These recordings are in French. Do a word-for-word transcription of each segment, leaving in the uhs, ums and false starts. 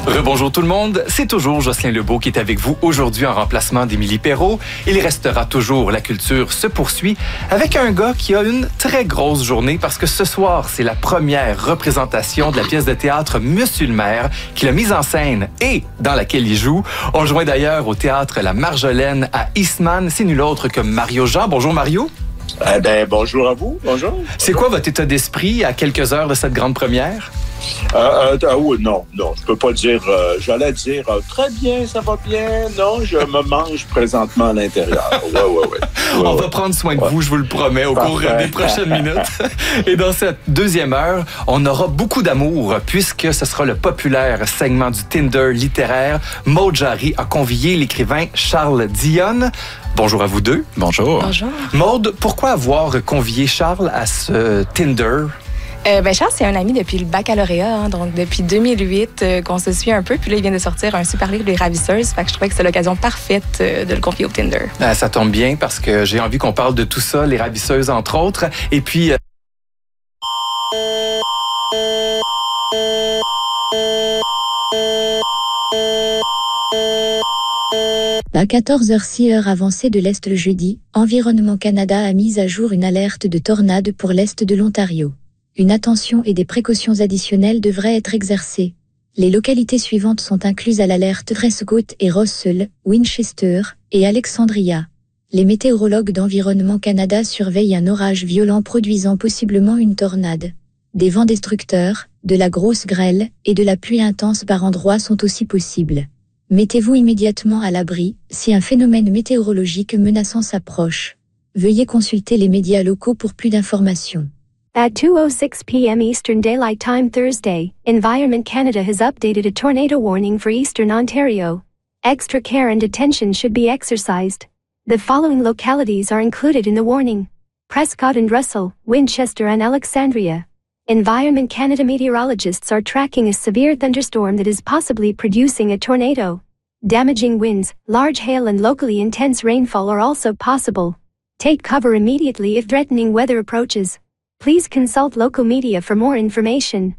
Rebonjour tout le monde, c'est toujours Jocelyn Lebeau qui est avec vous aujourd'hui en remplacement d'Émilie Perrault. Il restera toujours La Culture se poursuit avec un gars qui a une très grosse journée parce que ce soir, c'est la première représentation de la pièce de théâtre Monsieur le maire qu'il a mise en scène et dans laquelle il joue. On le joint d'ailleurs au théâtre La Marjolaine à Eastman. C'est nul autre que Mario Jean. Bonjour Mario. Eh bien, bonjour à vous. Bonjour. C'est quoi votre état d'esprit à quelques heures de cette grande première? Euh, euh, oh, non, non, je peux pas dire. Euh, j'allais dire euh, très bien, ça va bien. Non, je me mange présentement à l'intérieur. Ouais, ouais, ouais. On ouais, va ouais. prendre soin de ouais. vous, je vous le promets, au Parfait. cours des prochaines minutes. Et dans cette deuxième heure, on aura beaucoup d'amour puisque ce sera le populaire segment du Tinder littéraire. Maude Jarry a convié l'écrivain Charles Dionne. Bonjour à vous deux. Bonjour. Bonjour. Maude, pourquoi avoir convié Charles à ce Tinder? Euh, ben Charles, c'est un ami depuis le baccalauréat, hein, donc depuis deux mille huit euh, qu'on se suit un peu. Puis là, il vient de sortir un super livre, Les Ravisseuses. Fait que je trouvais que c'est l'occasion parfaite euh, de le confier au Tinder. Ah, ça tombe bien parce que j'ai envie qu'on parle de tout ça, Les Ravisseuses entre autres. Et puis... Euh... À quatorze heures six heures avancée de l'Est le jeudi, Environnement Canada a mis à jour une alerte de tornade pour l'Est de l'Ontario. Une attention et des précautions additionnelles devraient être exercées. Les localités suivantes sont incluses à l'alerte: Prescott et Russell, Winchester et Alexandria. Les météorologues d'Environnement Canada surveillent un orage violent produisant possiblement une tornade. Des vents destructeurs, de la grosse grêle et de la pluie intense par endroits sont aussi possibles. Mettez-vous immédiatement à l'abri si un phénomène météorologique menaçant s'approche. Veuillez consulter les médias locaux pour plus d'informations. At two oh six p.m. Eastern Daylight Time Thursday, Environment Canada has updated a tornado warning for Eastern Ontario. Extra care and attention should be exercised. The following localities are included in the warning: Prescott and Russell, Winchester and Alexandria. Environment Canada meteorologists are tracking a severe thunderstorm that is possibly producing a tornado. Damaging winds, large hail and locally intense rainfall are also possible. Take cover immediately if threatening weather approaches. Please consult local media for more information.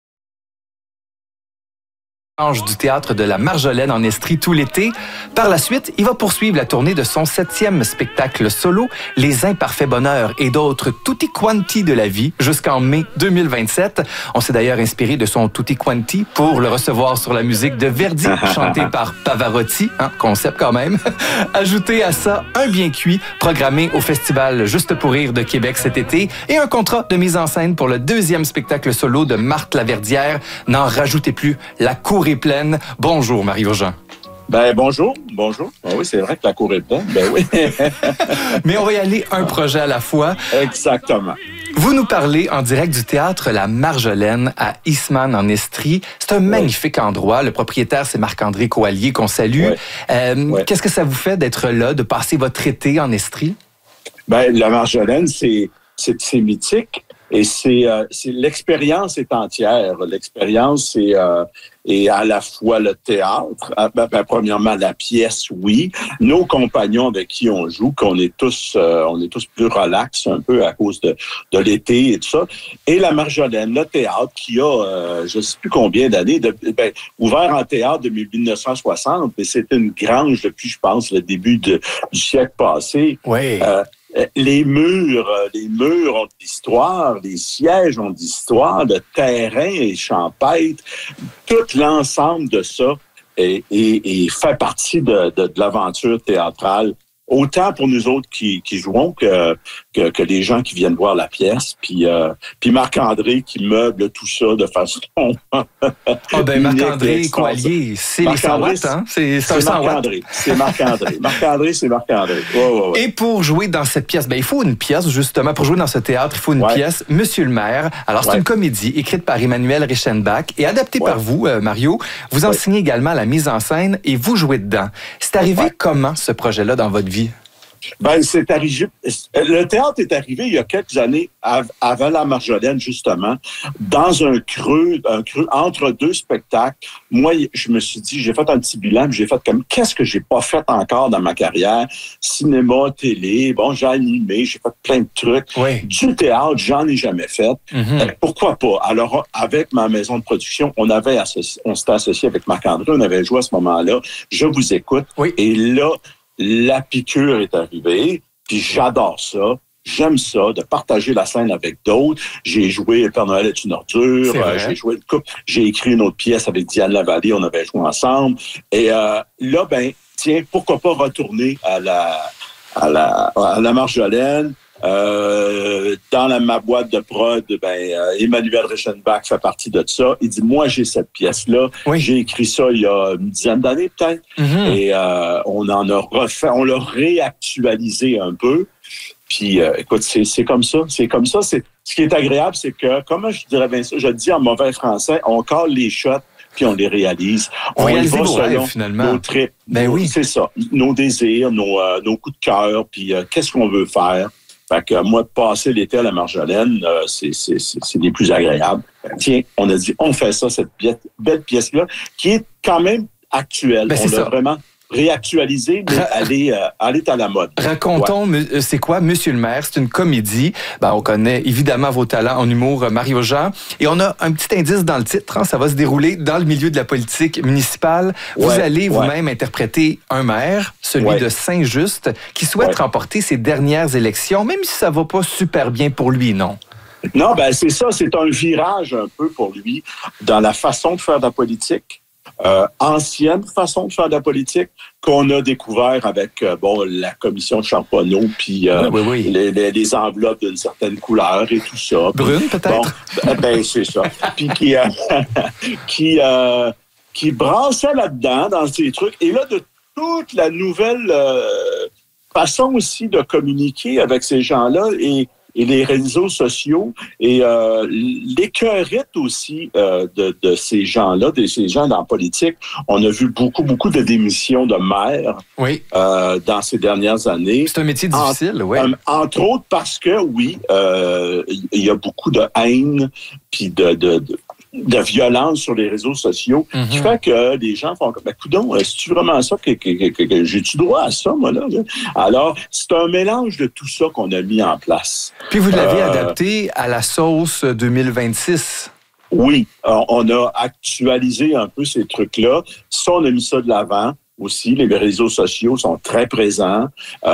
Du théâtre de la Marjolaine en Estrie tout l'été. Par la suite, il va poursuivre la tournée de son septième spectacle solo, Les Imparfaits Bonheurs et d'autres tutti quanti de la vie, jusqu'en mai deux mille vingt-sept. On s'est d'ailleurs inspiré de son tutti quanti pour le recevoir sur la musique de Verdi, chantée par Pavarotti, hein, concept quand même. Ajoutez à ça un bien cuit, programmé au festival Juste pour rire de Québec cet été, et un contrat de mise en scène pour le deuxième spectacle solo de Marthe Laverdière. N'en rajoutez plus, la cour est pleine. Bonjour Mario Jean. Ben, bonjour, bonjour. Ben oui, c'est vrai que la cour est pleine. Ben oui. Mais on va y aller un projet à la fois. Exactement. Vous nous parlez en direct du théâtre La Marjolaine à Eastman en Estrie. C'est un magnifique endroit. Le propriétaire, c'est Marc-André Coallier qu'on salue. Ouais. Euh, ouais. Qu'est-ce que ça vous fait d'être là, de passer votre été en Estrie? Ben, La Marjolaine, c'est, c'est, c'est mythique. Et c'est, euh, c'est l'expérience est entière. L'expérience est, euh, est à la fois le théâtre, ben, ben, premièrement la pièce, oui. Nos compagnons avec qui on joue, qu'on est tous, euh, on est tous plus relax un peu à cause de, de l'été et tout ça. Et la Marjolaine, le théâtre qui a, euh, je ne sais plus combien d'années, de, ben, ouvert en théâtre depuis dix-neuf cent soixante, mais c'est une grange depuis, je pense, le début de, du siècle passé. Oui. Euh, Les murs, les murs ont de l'histoire, les sièges ont de l'histoire, le terrain est champêtre, tout l'ensemble de ça est, est, est fait partie de, de, de l'aventure théâtrale. Autant pour nous autres qui, qui jouons que, que, que les gens qui viennent voir la pièce. Puis, euh, puis Marc-André qui meuble tout ça de façon... Ah ben Marc-André Coallier, c'est les cent watts, hein? C'est, c'est, c'est Marc-André. C'est Marc-André. Marc-André, c'est Marc-André. Ouais, ouais, ouais. Et pour jouer dans cette pièce, ben il faut une pièce, justement. Pour jouer dans ce théâtre, il faut une ouais. pièce, Monsieur le maire. Alors, c'est ouais. une comédie écrite par Emmanuel Reichenbach et adaptée ouais. par vous, euh, Mario. Vous enseignez ouais. également la mise en scène et vous jouez dedans. C'est arrivé ouais. comment, ce projet-là, dans votre vie? Ben, c'est arrivé. Le théâtre est arrivé il y a quelques années, avant la Marjolaine, justement, dans un creux, un creux entre deux spectacles. Moi, je me suis dit, j'ai fait un petit bilan, j'ai fait comme, qu'est-ce que j'ai pas fait encore dans ma carrière? Cinéma, télé, bon, j'ai animé, j'ai fait plein de trucs. Oui. Du théâtre, j'en ai jamais fait. Mm-hmm. Euh, pourquoi pas? Alors, avec ma maison de production, on avait associé, on s'était associé avec Marc-André, on avait joué à ce moment-là. Je vous écoute. Oui. Et là, la piqûre est arrivée, puis j'adore ça. J'aime ça, de partager la scène avec d'autres. J'ai joué Le Père Noël est une ordure, euh, j'ai joué une coupe, j'ai écrit une autre pièce avec Diane Lavallée, on avait joué ensemble. Et euh, là, ben, tiens, pourquoi pas retourner à la, à la, à la Marjolaine. Euh, dans la, ma boîte de prod, ben, euh, Emmanuel Reichenbach fait partie de ça. Il dit, moi, j'ai cette pièce-là. Oui. J'ai écrit ça il y a une dizaine d'années, peut-être. Mm-hmm. Et euh, on en a refait, on l'a réactualisé un peu. Puis, euh, écoute, c'est, c'est comme ça. C'est comme ça. C'est, ce qui est agréable, c'est que, comment je dirais bien ça, je le dis en mauvais français, on colle les shots, puis on les réalise. On réalise y va vos selon rêves, finalement. nos tripes. Ben nos, oui. C'est ça. Nos désirs, nos, euh, nos coups de cœur, puis euh, qu'est-ce qu'on veut faire. Fait que moi, de passer l'été à la Marjolaine, euh, c'est, c'est, c'est, c'est des plus agréables. Tiens, on a dit, on fait ça, cette belle, belle pièce-là, qui est quand même actuelle. Ben, on l'a ça. vraiment réactualisée, mais Ra- elle est, euh, elle est à la mode. Racontons, ouais. C'est quoi Monsieur le maire? C'est une comédie. Ben, on connaît évidemment vos talents en humour, Mario-Jean. Et on a un petit indice dans le titre. Hein, ça va se dérouler dans le milieu de la politique municipale. Vous ouais, allez ouais. vous-même interpréter un maire, celui ouais. de Saint-Just, qui souhaite ouais. remporter ses dernières élections, même si ça va pas super bien pour lui, non? Non, ben c'est ça. C'est un virage un peu pour lui dans la façon de faire de la politique. Euh, ancienne façon de faire de la politique qu'on a découvert avec euh, bon la commission de Charbonneau puis euh, oui, oui, oui. Les, les, les enveloppes d'une certaine couleur et tout ça. Brune peut-être. Bon, ben c'est ça. Puis qui euh, qui euh, qui brassait là-dedans dans ces trucs et là de toute la nouvelle euh, façon aussi de communiquer avec ces gens-là et et les réseaux sociaux et euh, l'écœurite aussi euh, de, de ces gens-là, de ces gens dans la politique. On a vu beaucoup, beaucoup de démissions de maires oui. euh, dans ces dernières années. C'est un métier difficile, oui. Euh, entre autres parce que, oui, euh, il y a beaucoup de haine puis de... de, de de violence sur les réseaux sociaux, mm-hmm. qui fait que les gens font comme, ben, coudonc, c'est-tu vraiment ça que, que, que, que j'ai-tu droit à ça, moi, là? Alors, c'est un mélange de tout ça qu'on a mis en place. Puis vous l'avez euh, adapté à la sauce deux mille vingt-six. Oui, on a actualisé un peu ces trucs-là. Ça, on a mis ça de l'avant. Aussi, les réseaux sociaux sont très présents.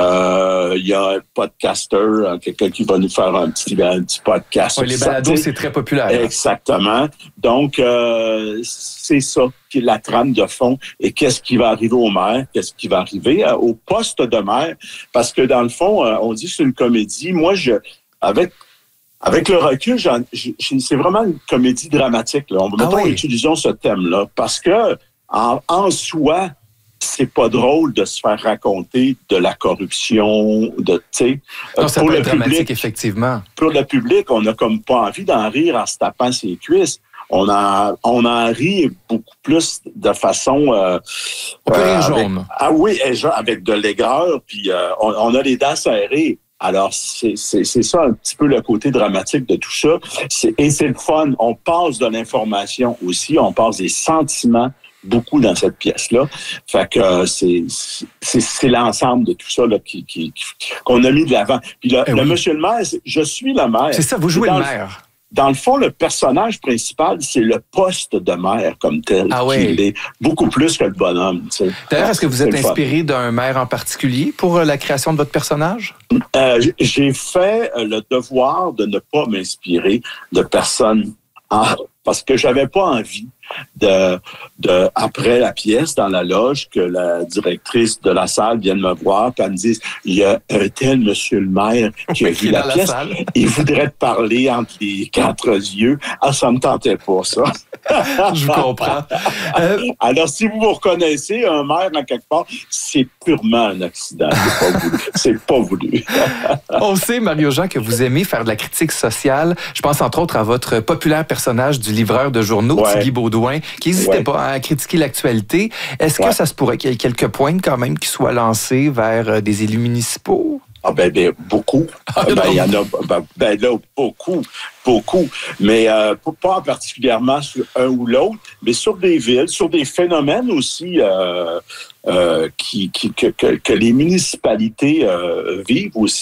Euh, il y a un podcaster, quelqu'un qui va nous faire un petit, un petit podcast. Oui, les balados, c'est très populaire. Exactement. Donc, euh, c'est ça qui est la trame de fond. Et qu'est-ce qui va arriver au maire? Qu'est-ce qui va arriver euh, au poste de maire? Parce que dans le fond, euh, on dit que c'est une comédie. Moi, je, avec Avec le recul, j'en, j'ai, c'est vraiment une comédie dramatique. Là. On, ah mettons, oui. Utilisons ce thème-là. Parce que, en, en soi, c'est pas drôle de se faire raconter de la corruption, de, tu sais. Non, ça pour peut le être dramatique, public, effectivement. Pour le public, on n'a comme pas envie d'en rire en se tapant ses cuisses. On en, on en rit beaucoup plus de façon... Euh, on peut rire euh, jaune. Avec, ah oui, avec de l'aigreur, puis euh, on, on a les dents serrées. Alors, c'est, c'est, c'est ça un petit peu le côté dramatique de tout ça. C'est, et c'est le fun. On passe de l'information aussi, on passe des sentiments beaucoup dans cette pièce-là. Fait que euh, c'est, c'est, c'est l'ensemble de tout ça là, qui, qui, qui, qu'on a mis de l'avant. Puis le, eh oui. le monsieur le maire, je suis le maire. C'est ça, vous jouez le maire. Dans le fond, le personnage principal, c'est le poste de maire comme tel. Ah oui. Il est beaucoup plus que le bonhomme. Tu sais. D'ailleurs, est-ce que vous c'est êtes inspiré d'un maire en particulier pour la création de votre personnage? Euh, j'ai fait le devoir de ne pas m'inspirer de personnes en, parce que j'avais pas envie de, de, après la pièce, dans la loge, que la directrice de la salle vienne me voir et elle me dise, il y a un tel monsieur le maire qui a vu la pièce, la il voudrait te parler entre les quatre yeux. Ah, ça me tentait pas, ça. Je vous comprends. Euh... Alors, si vous vous reconnaissez un maire en quelque part, c'est purement un accident. C'est pas voulu. C'est pas voulu. On sait, Mario-Jean, que vous aimez faire de la critique sociale. Je pense entre autres à votre populaire personnage du livreur de journaux, ouais. Tigui Baudouin, qui n'hésitait Ouais. pas à critiquer l'actualité. Est-ce Ouais. que ça se pourrait qu'il y ait quelques pointes quand même qui soient lancées vers euh, des élus municipaux? Ah ben, ben beaucoup. Ah, ben, non. il y en a ben, ben là, beaucoup, beaucoup. Mais euh, pas particulièrement sur un ou l'autre, mais sur des villes, sur des phénomènes aussi euh, euh, qui, qui, que, que, que les municipalités euh, vivent aussi.